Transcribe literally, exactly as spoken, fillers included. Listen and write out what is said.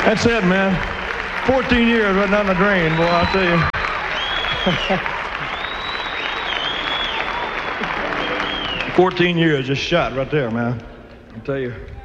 That's it, man. fourteen years right down the drain, boy, I'll tell you. fourteen years just shot right there, man. I'll tell you.